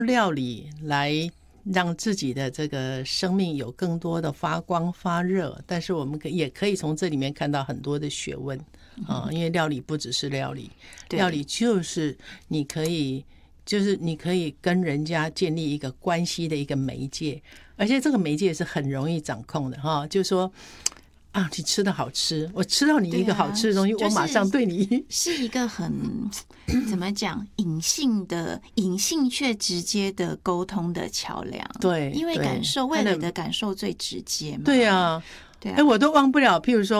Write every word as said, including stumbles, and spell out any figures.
料理来让自己的这个生命有更多的发光发热，但是我们也可以从这里面看到很多的学问啊、嗯，因为料理不只是料理，料理就是你可以就是你可以跟人家建立一个关系的一个媒介，而且这个媒介是很容易掌控的哈，就是说啊，你吃的好吃，我吃到你一个好吃的东西，啊就是、我马上对你是一个很怎么讲隐性的、隐性却直接的沟通的桥梁。 对， 因为感受，味蕾的感受最直接嘛。 对啊， 对啊， 哎，我都忘不了，譬如说。